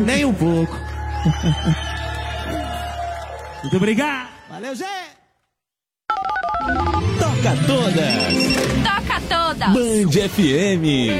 Nem um pouco. Muito obrigado. Valeu, Zé. Toca todas. Toca todas. Band FM.